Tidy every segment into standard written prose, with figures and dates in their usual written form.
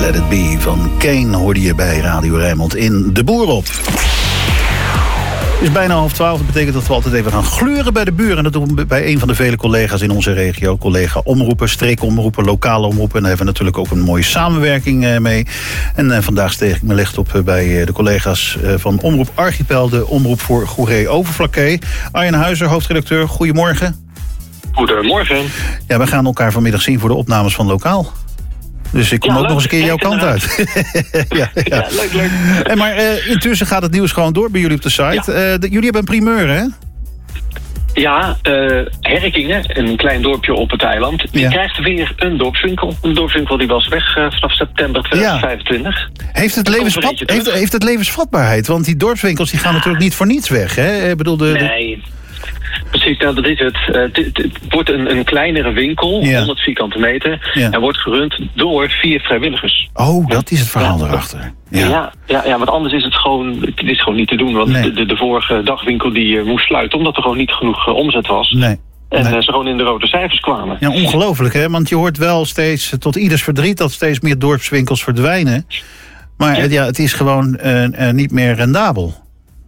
Let It Be van Kane hoorde je bij Radio Rijnmond in De Boer op. Het is bijna 11:30. Dat betekent dat we altijd even gaan gluren bij de buren. En dat doen we bij een van de vele collega's in onze regio. Collega omroepen, streekomroepen, lokale omroepen. En daar hebben we natuurlijk ook een mooie samenwerking mee. En vandaag steeg ik me licht op bij de collega's van Omroep Archipel. De omroep voor Goeree-Overflakkee. Arjen Huizer, hoofdredacteur. Goedemorgen. Goedemorgen. Ja, we gaan elkaar vanmiddag zien voor de opnames van Lokaal. Dus ik kom ook nog eens een keer jouw kant uit. ja. Leuk. Maar intussen gaat het nieuws gewoon door bij jullie op de site. Ja. Jullie hebben een primeur, hè? Ja, Herkingen, een klein dorpje op het eiland, die krijgt weer een dorpswinkel. Een dorpswinkel die was weg vanaf september 2025. Heeft het levensvatbaarheid? Want die dorpswinkels die gaan natuurlijk niet voor niets weg, hè? Ik bedoel, Nee. Precies, nou, dat is het. Het wordt een kleinere winkel, 100 vierkante meter. Ja. En wordt gerund door 4 vrijwilligers. Oh, dat is het verhaal erachter. Ja, want anders is het gewoon niet te doen. Want de vorige dagwinkel die moest sluiten omdat er gewoon niet genoeg omzet was. Nee. En ze gewoon in de rode cijfers kwamen. Ja, ongelooflijk, hè? Want je hoort wel steeds, tot ieders verdriet, dat steeds meer dorpswinkels verdwijnen. Maar het is gewoon niet meer rendabel.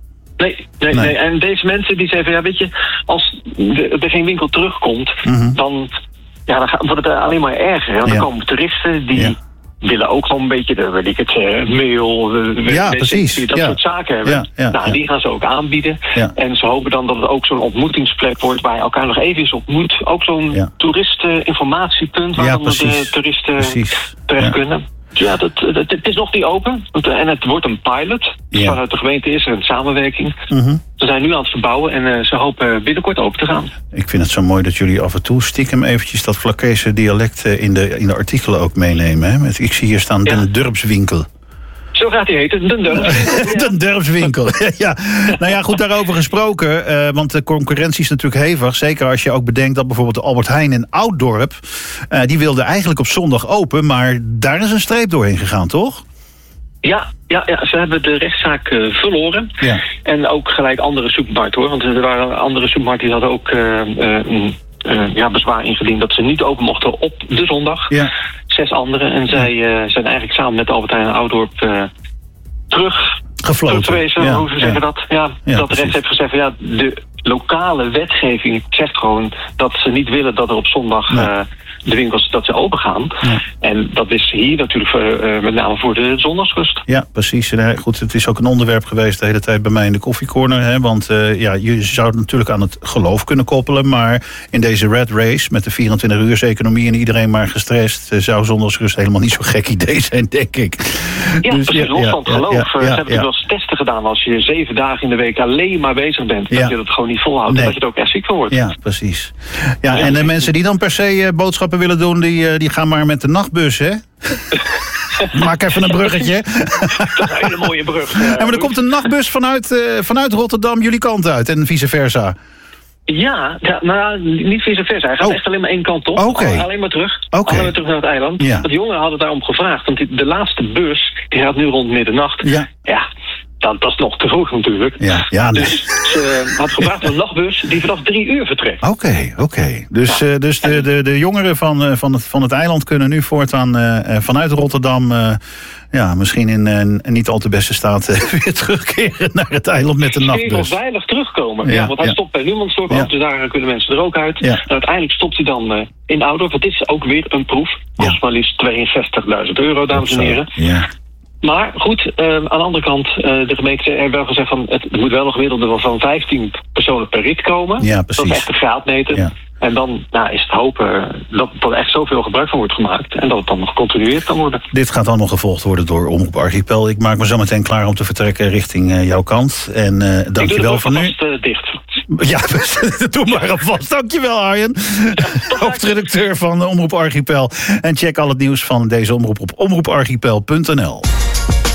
Nee. En deze mensen die zeggen, weet je, als er geen winkel terugkomt, dan wordt het alleen maar erger. Want dan komen toeristen die willen ook gewoon een beetje, mail, precies. Dat soort zaken hebben. Die gaan ze ook aanbieden. Ja. En ze hopen dan dat het ook zo'n ontmoetingsplek wordt waar je elkaar nog even eens ontmoet. Ook zo'n toeristeninformatiepunt waar dan de toeristen terecht kunnen. Ja, het is nog niet open. En het wordt een pilot. Vanuit de gemeente is er een samenwerking. Ze zijn nu aan het verbouwen en ze hopen binnenkort open te gaan. Ik vind het zo mooi dat jullie af en toe stiekem eventjes dat Vlakkese dialect in de artikelen ook meenemen. Hè? Ik zie hier staan Den Durpswinkel. Zo gaat hij heten, Den Durpswinkel. Den Durpswinkel, ja. Nou ja, goed, daarover gesproken. Want de concurrentie is natuurlijk hevig. Zeker als je ook bedenkt dat bijvoorbeeld de Albert Heijn in Ouddorp, die wilde eigenlijk op zondag open, maar daar is een streep doorheen gegaan, toch? Ja, ze hebben de rechtszaak verloren. Ja. En ook gelijk andere supermarkten, hoor. Want er waren andere supermarkten die hadden ook bezwaar ingediend dat ze niet open mochten op de zondag. Ja. 6 anderen. En zij zijn eigenlijk samen met Albert Heijn en Ouddorp teruggefloten. Hoe ze zeggen dat? Ja, dat de recht heeft gezegd van de lokale wetgeving zegt gewoon dat ze niet willen dat er op zondag de winkels dat ze open gaan. Ja. En dat is hier natuurlijk met name voor de zondagsrust. Ja, precies. En, goed, het is ook een onderwerp geweest de hele tijd bij mij in de koffiecorner. Hè, want je zou het natuurlijk aan het geloof kunnen koppelen. Maar in deze red race met de 24-uurseconomie en iedereen maar gestrest, zou zondagsrust helemaal niet zo'n gek idee zijn, denk ik. Ja, dus, precies. Los van het geloof. Ze hebben natuurlijk wel eens testen gedaan. Als je 7 dagen in de week alleen maar bezig bent, dat je dat gewoon niet volhoudt. En dat je er ook echt ziek van wordt. Ja, precies. Ja, en de mensen die dan per se boodschappen willen doen, die gaan maar met de nachtbus, hè? Maak even een bruggetje. Dat is een hele mooie brug. Maar er komt een nachtbus vanuit Rotterdam jullie kant uit en vice versa. Ja, maar niet vice versa. Hij gaat echt alleen maar één kant op. Okay. Alleen maar terug. Alleen maar terug naar het eiland. Ja. De jongeren hadden daarom gevraagd. Want de laatste bus die gaat nu rond middernacht. Ja. Dat is nog te vroeg natuurlijk. Ja, nee. Dus ze had gevraagd een nachtbus die vanaf 3 uur vertrekt. Oké. Dus de jongeren van het eiland kunnen nu voortaan vanuit Rotterdam misschien in een niet al te beste staat weer terugkeren naar het eiland met de nachtbus. Hij zal veilig terugkomen. Want hij stopt bij Numansdorp, dus daar kunnen mensen er ook uit. En uiteindelijk stopt hij dan in Ouddorp. Het is ook weer een proef. Kost maar liefst €62.000, dames en heren. Ja. Maar goed, aan de andere kant, de gemeente heeft wel gezegd van het moet wel een gemiddelde van 15 personen per rit komen. Ja, precies. Dat is echt een graadmeter. Ja. En dan is het hopen dat er echt zoveel gebruik van wordt gemaakt en dat het dan nog gecontinueerd kan worden. Dit gaat allemaal gevolgd worden door Omroep Archipel. Ik maak me zo meteen klaar om te vertrekken richting jouw kant. En dank je wel voor nu. Dicht. Ja, doe maar alvast. Dankjewel, Arjen. Hoofdredacteur van Omroep Archipel. En check al het nieuws van deze omroep op omroeparchipel.nl.